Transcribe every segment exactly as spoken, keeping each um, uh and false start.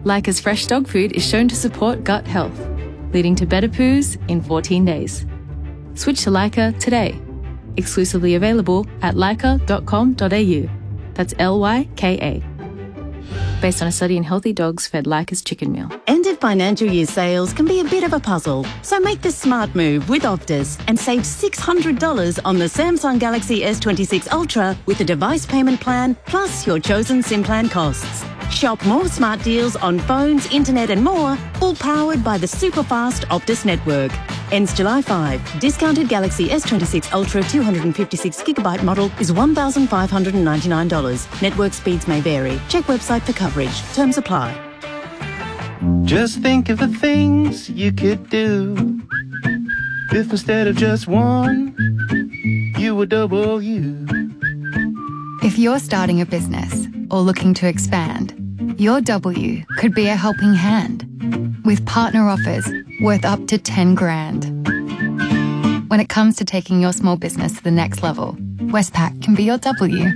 Leica's fresh dog food is shown to support gut health, leading to better poos in fourteen days. Switch to Leica today. Exclusively available at leica dot com dot a u. That's L Y K A. Based on a study in healthy dogs fed Leica's chicken meal. End of financial year sales can be a bit of a puzzle, so make the smart move with Optus and save six hundred dollars on the Samsung Galaxy S twenty-six Ultra with a device payment plan plus your chosen SIM plan costs. Shop more smart deals on phones, internet and more, all powered by the super fast Optus network. Ends July fifth. Discounted Galaxy S twenty-six Ultra two hundred fifty-six gigabyte model is one thousand five hundred ninety-nine dollars. Network speeds may vary. Check website for coverage. Terms apply. Just think of the things you could do if instead of just one, you were double you. If you're starting a business or looking to expand, your W could be a helping hand with partner offers worth up to ten grand. When it comes to taking your small business to the next level, Westpac can be your W.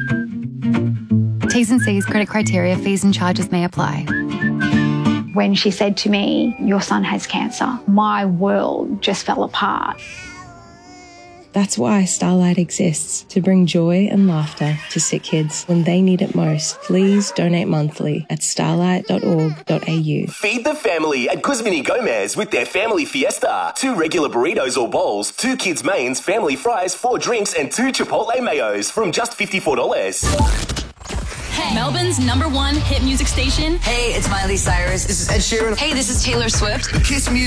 T's and C's, credit criteria, fees and charges may apply. When she said to me, your son has cancer, my world just fell apart. That's why Starlight exists, to bring joy and laughter to sick kids when they need it most. Please donate monthly at starlight dot org dot a u. Feed the family at Guzman y Gomez with their family fiesta. Two regular burritos or bowls, two kids' mains, family fries, four drinks, and two Chipotle mayos from just fifty-four dollars. Hey. Melbourne's number one hit music station. Hey, it's Miley Cyrus. This is Ed Sheeran. Hey, this is Taylor Swift. Kiss Music.